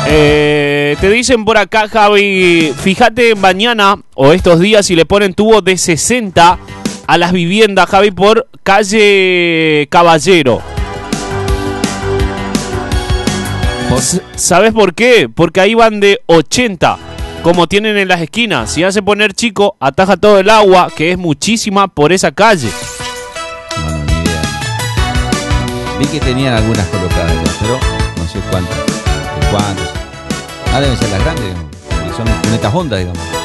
Te dicen por acá, Javi, fíjate mañana o estos días si le ponen tubo de 60 a las viviendas, Javi, por calle Caballero. ¿Sabes por qué? Porque ahí van de 80, como tienen en las esquinas. Si hace poner chico, ataja todo el agua, que es muchísima, por esa calle. Bueno, ni idea. Vi que tenían algunas colocadas ya, pero no sé cuántas. ¿Cuántas? Deben ser las grandes, digamos. Son cunetas Honda, digamos.